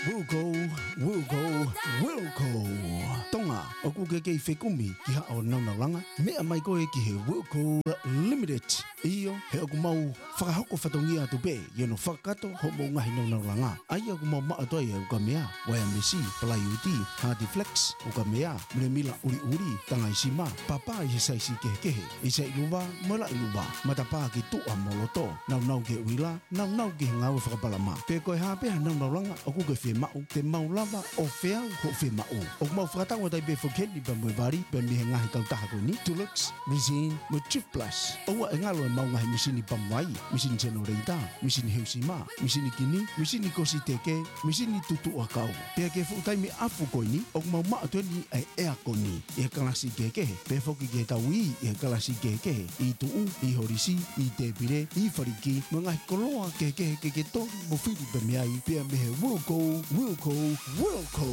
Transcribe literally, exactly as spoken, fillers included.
Wilco, Wilco, Wilco. Tonga, o ku ke ke whekumi ki ha o naunalanga. Mea mai koe ki he Wilco Limited. Iyo, he o ku mau whakahoko whatongi atu be, i no whakato ho mo ngahi naunalanga. Ai o ku mau maa toi e uka mea, waya mesi, palai uti, Hardy Flex, uka mea, mire mila uri uri, tanga isima, papa i he saisi kehe kehe, i sa iluwa, mola iluwa, matapa ki tua moloto, nau nau ke uila, nau nau ke ngau whakapalama. Pe koe hapea naunalanga, o ku ke whe mau, te mau lava o whea ho whe mau. O ku mau whakatangwa tai be whakeni pa mwe vari, pe mi he ngahi kautaha koe ni, Dulux, Resine, mo Chief Plus. Oua e ngalo e mau ngahi misini pamwai, misini generator, misini heusima, misini kini, misini kosi teke, misini tutu a kau. Pe ke whutai mi afu koe ni, o ku mau maa tueni ai ea koe ni, i he kalasi kekehe, pe whoki ke tau i, i he kalasi kekehe, i tuu, i horisi, i te pire, i whariki, mo ngahi koloa kekehe ke ke tori mo whiri pe meai, pe me he Wilco, Wilco, Wilco.